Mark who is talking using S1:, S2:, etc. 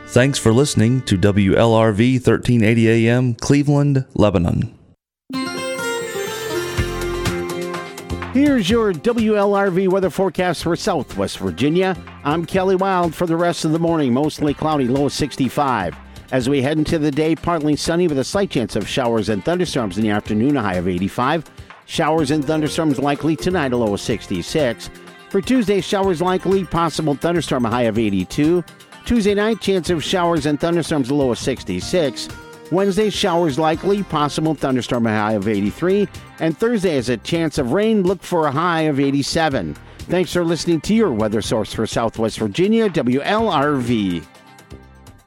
S1: Thanks for listening to WLRV 1380 AM, Cleveland, Lebanon.
S2: Here's your WLRV weather forecast for Southwest Virginia. I'm Kelly Wild for the rest of the morning. Mostly cloudy, low of 65. As we head into the day, partly sunny with a slight chance of showers and thunderstorms in the afternoon, a high of 85. Showers and thunderstorms likely tonight, a low of 66. For Tuesday, showers likely, possible thunderstorm, a high of 82. Tuesday night, chance of showers and thunderstorms, a low of 66. Wednesday, showers likely, possible thunderstorm, a high of 83. And Thursday has a chance of rain, look for a high of 87. Thanks for listening to your weather source for Southwest Virginia, WLRV.